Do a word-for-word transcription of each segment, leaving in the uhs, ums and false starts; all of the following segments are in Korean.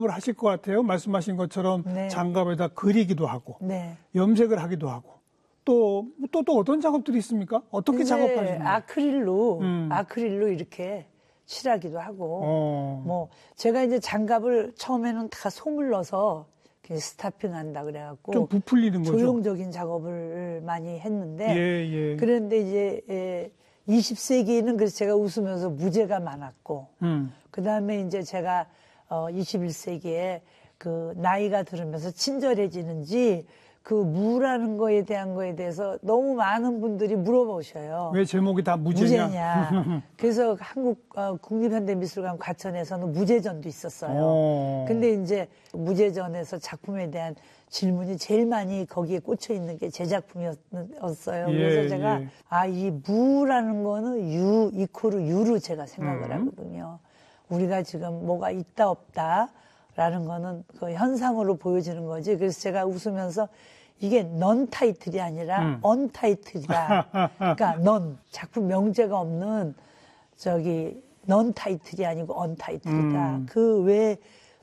하실 것 같아요. 말씀하신 것처럼 네. 장갑에다 그리기도 하고 네. 염색을 하기도 하고 또 또 또 어떤 작업들이 있습니까? 어떻게 작업하시나요? 아크릴로 음. 아크릴로 이렇게 칠하기도 하고 어. 뭐 제가 이제 장갑을 처음에는 다 솜을 넣어서 스타핑 한다 그래갖고 좀 부풀리는 거죠. 조형적인 작업을 많이 했는데 예, 예. 그런데 이제 이십 세기에는 그래서 제가 웃으면서 무죄가 많았고 음. 그 다음에 이제 제가 어 이십일 세기에 그 나이가 들으면서 친절해지는지 그 무라는 거에 대한 거에 대해서 너무 많은 분들이 물어보셔요. 왜 제목이 다 무죄냐? 무죄냐. 그래서 한국 어, 국립현대미술관 과천에서는 무죄전도 있었어요. 어. 근데 이제 무죄전에서 작품에 대한 질문이 제일 많이 거기에 꽂혀 있는 게 제 작품이었어요. 예, 그래서 제가 예. 아, 이 무라는 거는 유 이코르 유로 제가 생각을 음. 하거든요. 우리가 지금 뭐가 있다 없다 라는 거는 그 현상으로 보여지는 거지. 그래서 제가 웃으면서 이게 넌 타이틀이 아니라 음. 언 타이틀이다. 그러니까 넌 작품 명제가 없는 저기 넌 타이틀이 아니고 언 타이틀이다. 음. 그 왜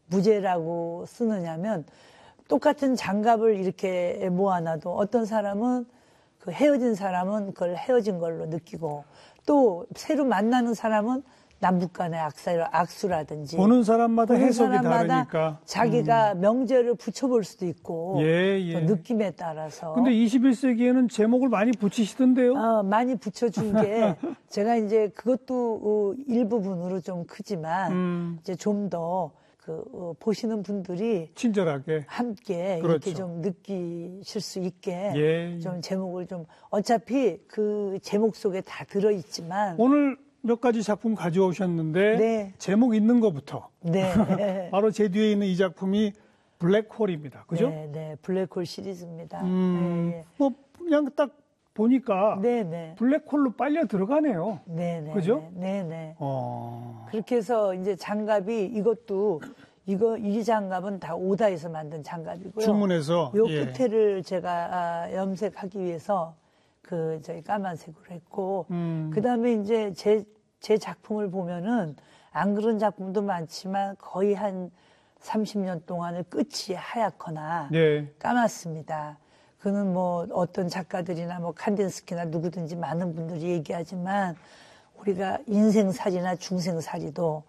무죄라고 쓰느냐면 똑같은 장갑을 이렇게 모아놔도 어떤 사람은 그 헤어진 사람은 그걸 헤어진 걸로 느끼고 또 새로 만나는 사람은 남북 간의 악수라든지 보는 사람마다 보는 해석이 사람마다 다르니까 자기가 음. 명제를 붙여볼 수도 있고 예, 예. 느낌에 따라서. 근데 이십일 세기에는 제목을 많이 붙이시던데요? 어, 많이 붙여준 게 제가 이제 그것도 어, 일부분으로 좀 크지만 음. 이제 좀 더 그 어, 보시는 분들이 친절하게 함께 그렇죠. 이렇게 좀 느끼실 수 있게 예. 좀 제목을 좀 어차피 그 제목 속에 다 들어있지만 오늘 몇 가지 작품 가져오셨는데 네. 제목 있는 것부터 네. 바로 제 뒤에 있는 이 작품이 블랙홀입니다. 그죠? 네, 네. 블랙홀 시리즈입니다. 음, 네, 뭐 그냥 딱 보니까 네, 네. 블랙홀로 빨려 들어가네요. 네, 네. 그죠? 네, 네. 어. 그렇게 해서 이제 장갑이 이것도 이거 이 장갑은 다 오다에서 만든 장갑이고요. 주문해서 요 예. 끝에를 제가 아, 염색하기 위해서 그 저희 까만색으로 했고 음. 그다음에 이제 제 제 작품을 보면은 안 그런 작품도 많지만 거의 한 삼십 년 동안을 끝이 하얗거나 예. 까맣습니다. 그는 뭐 어떤 작가들이나 뭐 칸딘스키나 누구든지 많은 분들이 얘기하지만 우리가 인생살이나 중생살이도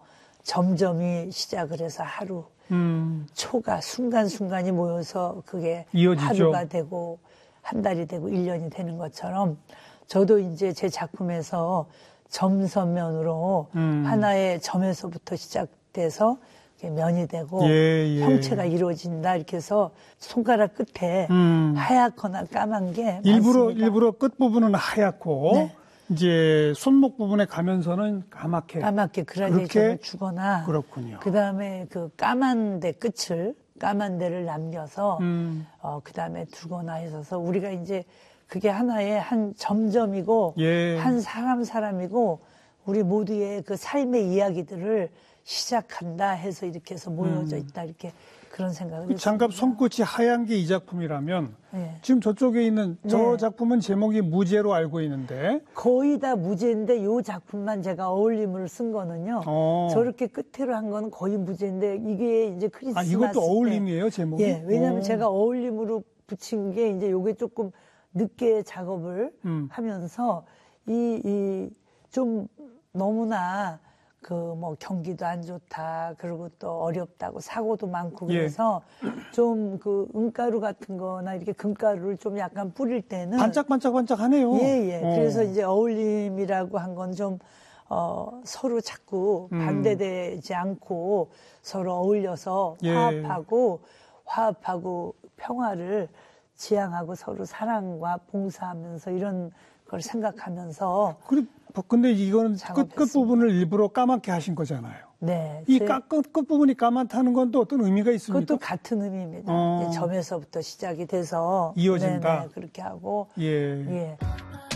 점점이 시작을 해서 하루 음. 초가 순간순간이 모여서 그게 이어지죠. 하루가 되고 한 달이 되고 일 년이 되는 것처럼 저도 이제 제 작품에서 점선면으로 음. 하나의 점에서부터 시작돼서 면이 되고 예, 예. 형체가 이루어진다 이렇게 해서 손가락 끝에 음. 하얗거나 까만 게 일부러 많습니다. 일부러 끝 부분은 하얗고 네. 이제 손목 부분에 가면서는 까맣게 까맣게 그라데이션을 그렇게? 주거나 그렇군요. 그다음에 그 까만 데 끝을 까만 데를 남겨서 음. 어 그다음에 두거나 해서 우리가 이제 그게 하나의 한 점점이고 예. 한 사람 사람이고 우리 모두의 그 삶의 이야기들을 시작한다 해서 이렇게 해서 모여져 있다 이렇게 그런 생각을 그 장갑 했습니다. 손끝이 하얀 게 이 작품이라면 네. 지금 저쪽에 있는 저 네. 작품은 제목이 무죄로 알고 있는데 거의 다 무죄인데 요 작품만 제가 어울림을 쓴 거는요. 어. 저렇게 끝으로 한 거는 거의 무죄인데 이게 이제 아 크리스마스 이것도 때 어울림이에요 제목이? 예, 왜냐하면 오. 제가 어울림으로 붙인 게 이제 요게 조금 늦게 작업을 음. 하면서 이, 이, 좀 너무나 그 뭐 경기도 안 좋다. 그리고 또 어렵다고 사고도 많고 그래서 예. 좀 그 은가루 같은 거나 이렇게 금가루를 좀 약간 뿌릴 때는 반짝반짝반짝하네요. 예, 예. 어. 그래서 이제 어울림이라고 한 건 좀 어, 서로 자꾸 음. 반대되지 않고 서로 어울려서 예. 화합하고 화합하고 평화를 지향하고 서로 사랑과 봉사하면서 이런 걸 생각하면서 그리고 근데 이거는 끝, 작업했습니다. 끝 부분을 일부러 까맣게 하신 거잖아요. 네. 이 제- 끝, 끝 부분이 까맣다는 건 또 어떤 의미가 있습니까? 그것도 같은 의미입니다. 어. 점에서부터 시작이 돼서 이어진다. 네네, 그렇게 하고 예. 예.